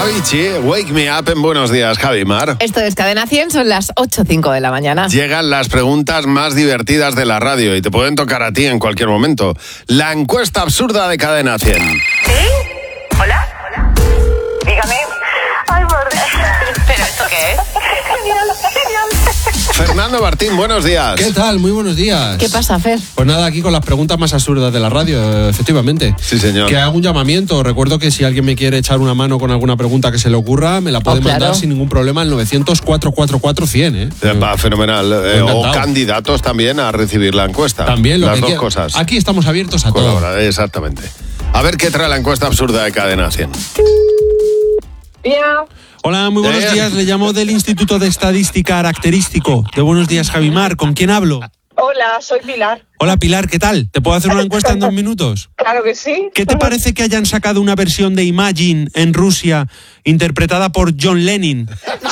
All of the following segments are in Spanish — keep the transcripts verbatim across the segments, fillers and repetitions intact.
Avicii, Wake Me Up en Buenos Días, Javi Mar. Esto es Cadena cien, son las ocho o cinco de la mañana. Llegan las preguntas más divertidas de la radio y te pueden tocar a ti en cualquier momento. La encuesta absurda de Cadena cien. ¿Sí? ¿Hola? ¿Hola? Dígame. Ay, por Dios. ¿Pero esto qué es? Genial, genial. Fernando Martín, buenos días. ¿Qué tal? Muy buenos días. ¿Qué pasa, Fer? Pues nada, aquí con las preguntas más absurdas de la radio, efectivamente. Sí, señor. Que hago un llamamiento. Recuerdo que si alguien me quiere echar una mano con alguna pregunta que se le ocurra, me la puede Oh, claro. mandar sin ningún problema al novecientos, cuatrocientos cuarenta y cuatro cien, ¿eh? Va, fenomenal. Eh, o Encantado. candidatos también a recibir la encuesta. También lo Las que dos quiera. cosas. Aquí estamos abiertos a todo. Colabora, exactamente. A ver qué trae la encuesta absurda de Cadena cien. Ya. Hola, muy buenos Eh. días. Le llamo del Instituto de Estadística Característico. De Buenos Días, Javimar. ¿Con quién hablo? Hola, soy Pilar. Hola, Pilar, ¿qué tal? ¿Te puedo hacer una encuesta en dos minutos? Claro que sí. ¿Qué te parece que hayan sacado una versión de Imagine en Rusia interpretada por John Lennon?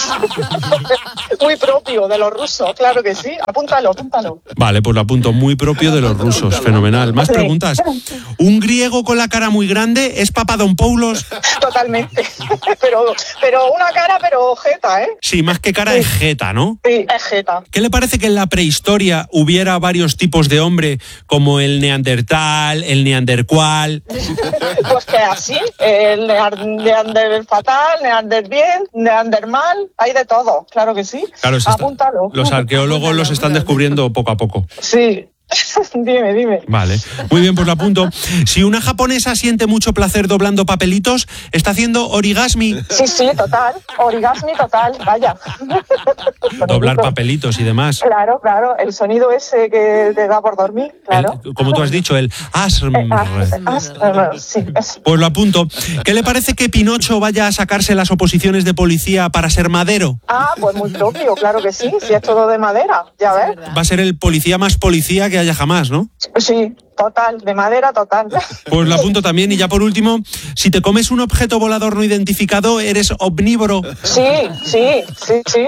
Muy propio de los rusos, claro que sí. Apúntalo, apúntalo. Vale, pues lo apunto, muy propio de los rusos, fenomenal. ¿Más Sí. preguntas? ¿Un griego con la cara muy grande es Papadopoulos? Totalmente. Pero, pero una cara, pero jeta, ¿eh? Sí, más que cara es jeta, ¿no? Sí, es jeta. ¿Qué le parece que en la prehistoria hubiera varios tipos de hombre, como el neandertal, el neandercual? Pues que así, el near- neander fatal, neander bien, neander mal, hay de todo, claro que sí. Claro, se está- Apúntalo. los arqueólogos los están descubriendo poco a poco. Sí. Dime, dime. Vale, muy bien, pues lo apunto. Si una japonesa siente mucho placer doblando papelitos, está haciendo origasmi. Sí, sí, total. Origasmi total, vaya. Doblar papelitos y demás. Claro, claro. El sonido ese que te da por dormir, claro. El- como tú has dicho, el asm. Eh, ah, ah, ah, sí, es- Pues lo apunto. ¿Qué le parece que Pinocho vaya a sacarse las oposiciones de policía para ser madero? Ah, pues muy propio, claro que sí. Si es todo de madera, ya ves. Va a ser el policía más policía que haya jamás, ¿no? Sí, total, de madera total. Pues lo apunto también. Y ya por último, si te comes un objeto volador no identificado, eres omnívoro. Sí, sí, sí, sí.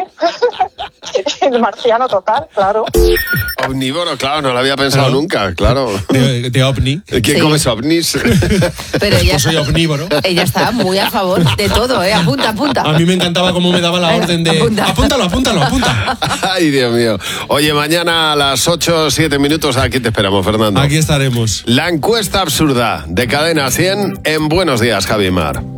El marciano total, claro. Omnívoro, claro, no lo había pensado Claro. nunca, claro. De, de ovni. ¿Quién Sí. come ovnis? Pero ella, Pues soy omnívoro. ella está muy a favor de todo, ¿eh? Apunta, apunta. A mí me encantaba cómo me daba la Venga, orden de... apunta. Apúntalo, apúntalo, apunta. Ay, Dios mío. Oye, mañana a las ocho o siete minutos aquí te esperamos, Fernando. Aquí estaremos. La encuesta absurda de Cadena cien en Buenos Días, Javi Mar.